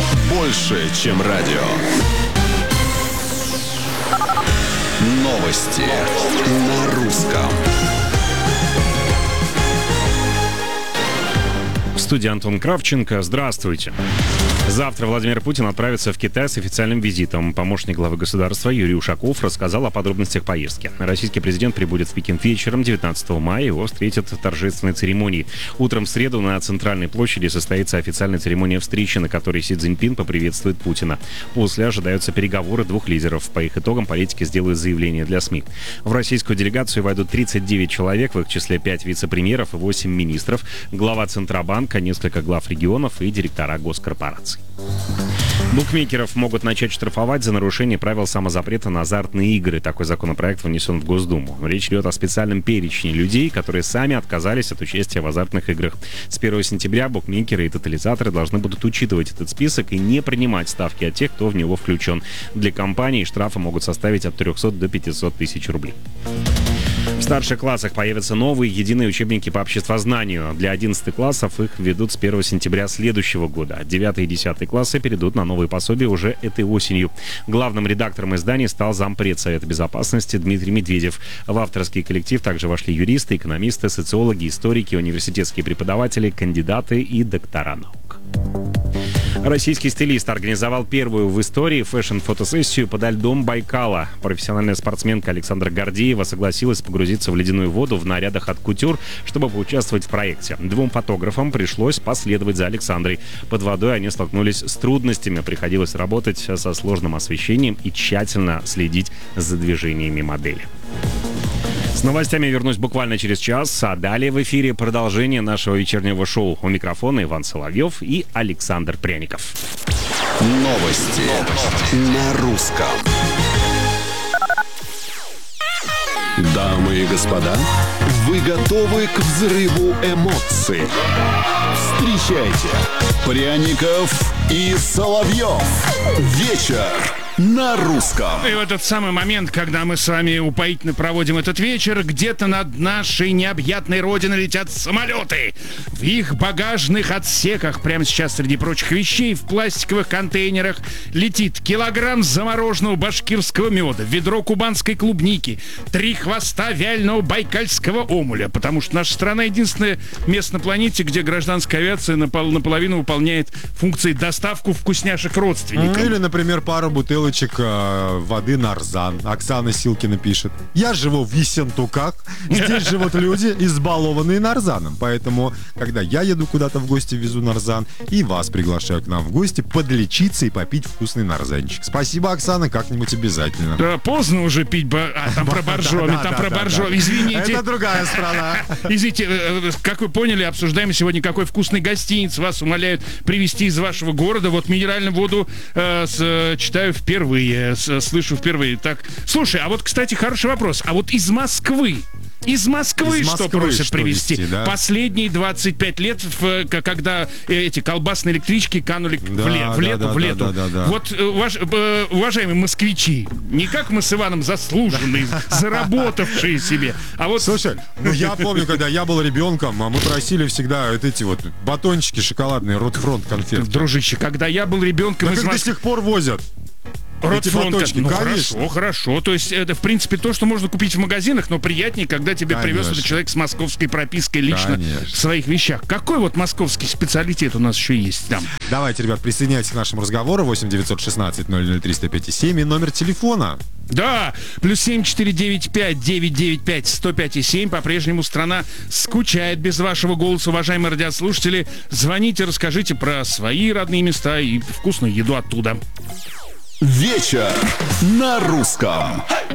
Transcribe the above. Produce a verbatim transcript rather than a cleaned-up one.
больше, чем радио. Новости на русском. В студии Антон Кравченко. Здравствуйте. Завтра Владимир Путин отправится в Китай с официальным визитом. Помощник главы государства Юрий Ушаков рассказал о подробностях поездки. Российский президент прибудет в Пекин вечером девятнадцатого мая. Его встретят в торжественной церемонии. Утром в среду на Центральной площади состоится официальная церемония встречи, на которой Си Цзиньпин поприветствует Путина. После ожидаются переговоры двух лидеров. По их итогам политики сделают заявление для СМИ. В российскую делегацию войдут тридцать девять человек, в их числе пять вице-премьеров и восемь министров, глава Центробанка, несколько глав регионов и директора госкорпораций. Букмекеров могут начать штрафовать за нарушение правил самозапрета на азартные игры. Такой законопроект внесен в Госдуму. Речь идет о специальном перечне людей, которые сами отказались от участия в азартных играх. С первого сентября букмекеры и тотализаторы должны будут учитывать этот список и не принимать ставки от тех, кто в него включен. Для компаний штрафы могут составить от трехсот до пятисот тысяч рублей. В старших классах появятся новые единые учебники по обществознанию. Для одиннадцатых классов их введут с первого сентября следующего года. девятый и десятый классы перейдут на новые пособия уже этой осенью. Главным редактором издания стал зампред Совета безопасности Дмитрий Медведев. В авторский коллектив также вошли юристы, экономисты, социологи, историки, университетские преподаватели, кандидаты и доктора наук. Российский стилист организовал первую в истории фэшн-фотосессию подо льдом Байкала. Профессиональная спортсменка Александра Гордеева согласилась погрузиться в ледяную воду в нарядах от кутюр, чтобы поучаствовать в проекте. Двум фотографам пришлось последовать за Александрой. Под водой они столкнулись с трудностями. Приходилось работать со сложным освещением и тщательно следить за движениями модели. С новостями вернусь буквально через час, а далее в эфире продолжение нашего вечернего шоу. У микрофона Иван Соловьев и Александр Пряников. Новости, Новости. на русском. Дамы и господа, вы готовы к взрыву эмоций? Встречайте Пряников и Соловьев. Вечер на русском. И в этот самый момент, когда мы с вами упоительно проводим этот вечер, где-то над нашей необъятной родиной летят самолеты. В их багажных отсеках прямо сейчас, среди прочих вещей, в пластиковых контейнерах летит килограмм замороженного башкирского меда, ведро кубанской клубники, три хвоста вяленого байкальского омуля, потому что наша страна единственное место на планете, где гражданская авиация напол- наполовину выполняет функции доставку вкусняшек родственникам. Или, например, пару бутылок э, воды Нарзан. Оксана Силкина пишет: я живу в Ессентуках, здесь живут люди, избалованные Нарзаном. Поэтому, когда я еду куда-то в гости, везу Нарзан, и вас приглашаю к нам в гости подлечиться и попить вкусный нарзанчик. Спасибо, Оксана, как-нибудь обязательно. Да, поздно уже пить, бо... а там про боржоми, там про боржоми, извините. Это другая страна. Извините, как вы поняли, обсуждаем сегодня, какой вкусный гостиниц вас умоляют привезти из вашего города. Вот минеральную воду э, с, читаю впервые. Впервые, слышу впервые. Так, слушай, а вот, кстати, хороший вопрос. А вот из Москвы, из Москвы, из что Москвы просят что привезти? везти, да? Последние двадцать пять лет, в, когда эти колбасные электрички канули да, в, ле, в лету, да, в лету. Да, да, да, да. Вот, уваж, уважаемые москвичи, не как мы с Иваном заслуженные, заработавшие себе, а вот... Слушай, ну я помню, когда я был ребенком, мы просили всегда вот эти вот батончики шоколадные, Ротфронт конфеты. Дружище, когда я был ребенком... Так из их Моск... до сих пор возят. Ротфронт, ну конечно. хорошо, хорошо. То есть это, в принципе, то, что можно купить в магазинах, но приятнее, когда тебе Конечно. привез этот человек с московской пропиской лично Конечно. в своих вещах. Какой вот московский специалитет у нас еще есть там? Давайте, ребят, присоединяйтесь к нашему разговору. восемь девятьсот шестнадцать ноль ноль триста пять семь и номер телефона. Да, плюс семь четыре девять пять девять девять пять сто пять и семь. По-прежнему страна скучает без вашего голоса, уважаемые радиослушатели. Звоните, расскажите про свои родные места и вкусную еду оттуда. Вечер на русском.